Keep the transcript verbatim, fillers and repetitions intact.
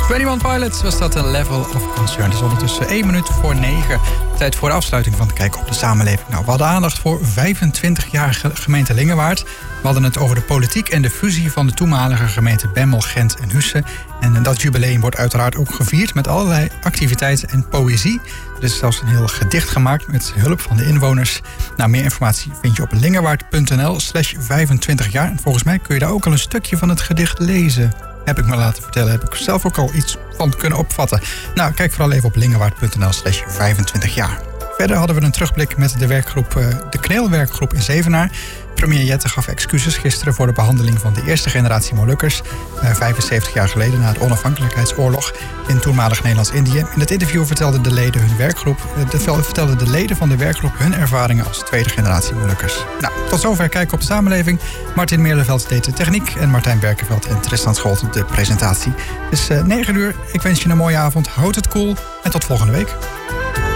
eenentwintig Pilots was dat een level of concern. Het is ondertussen één minuut voor negen. Tijd voor de afsluiting van het Kijken op de Samenleving. Nou, we hadden aandacht voor vijfentwintig jaar gemeente Lingewaard. We hadden het over de politiek en de fusie van de toenmalige gemeenten Bemmel, Gent en Husse. En dat jubileum wordt uiteraard ook gevierd met allerlei activiteiten en poëzie. Er is zelfs een heel gedicht gemaakt met hulp van de inwoners. Nou, meer informatie vind je op lingewaard.nl slash 25 jaar. En volgens mij kun je daar ook al een stukje van het gedicht lezen. Heb ik me laten vertellen. Heb ik zelf ook al iets van kunnen opvatten. Nou, kijk vooral even op lingewaard.nl slash 25 jaar. Verder hadden we een terugblik met de werkgroep, de Kneelwerkgroep in Zevenaar. Premier Jette gaf excuses gisteren voor de behandeling van de eerste generatie Molukkers. vijfenzeventig jaar geleden na de onafhankelijkheidsoorlog in toenmalig Nederlands-Indië. In het interview vertelden de leden hun werkgroep, de, vertelden de leden van de werkgroep hun ervaringen als tweede generatie Molukkers. Nou, tot zover Kijken op de Samenleving. Martin Meerleveld deed de techniek en Martijn Berkenveld en Tristan Scholt de presentatie. Het is uh, negen uur. Ik wens je een mooie avond. Houd het koel en tot volgende week.